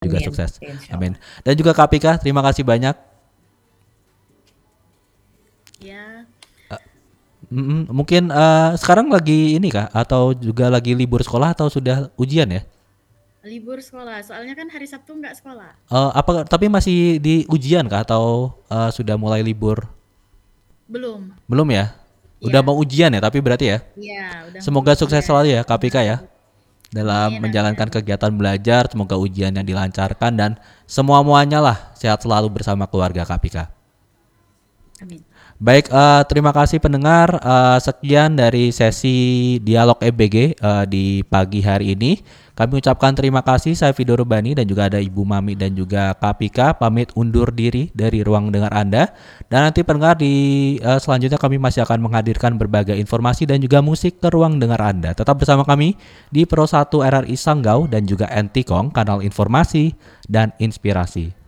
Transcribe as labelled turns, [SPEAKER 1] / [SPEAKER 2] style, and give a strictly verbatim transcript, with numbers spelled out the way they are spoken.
[SPEAKER 1] juga
[SPEAKER 2] Amin.
[SPEAKER 1] sukses.
[SPEAKER 2] Insya
[SPEAKER 1] Amin.
[SPEAKER 2] Allah.
[SPEAKER 1] Dan juga Kak Pika, terima kasih banyak.
[SPEAKER 3] Ya,
[SPEAKER 1] Mm-mm. Mungkin eh, sekarang lagi ini kah? Atau juga lagi libur sekolah atau sudah ujian ya?
[SPEAKER 3] libur sekolah. Soalnya kan hari Sabtu nggak sekolah.
[SPEAKER 1] Eh, apa tapi masih di ujian kah atau eh, sudah mulai libur?
[SPEAKER 3] Belum.
[SPEAKER 1] Belum ya? Udah
[SPEAKER 3] Ya,
[SPEAKER 1] mau ujian ya tapi berarti ya?
[SPEAKER 3] ya udah mau
[SPEAKER 1] Semoga sukses
[SPEAKER 3] ujian.
[SPEAKER 1] selalu ya Kak Pika ya dalam
[SPEAKER 3] Amin, amin,
[SPEAKER 1] menjalankan
[SPEAKER 3] amin.
[SPEAKER 1] kegiatan belajar. Semoga ujian yang dilancarkan dan semua-muanya lah sehat selalu bersama keluarga Kak Pika.
[SPEAKER 3] Amin.
[SPEAKER 1] Baik, eh, terima kasih pendengar. Eh, sekian dari sesi Dialog E B G eh, di pagi hari ini. Kami ucapkan terima kasih saya Vido Rubani dan juga ada Ibu Mami dan juga Kak Pika pamit undur diri dari ruang dengar Anda. Dan nanti pendengar di eh, selanjutnya kami masih akan menghadirkan berbagai informasi dan juga musik ke ruang dengar Anda. Tetap bersama kami di Pro satu R R I Sanggau dan juga N T Kong, kanal informasi dan inspirasi.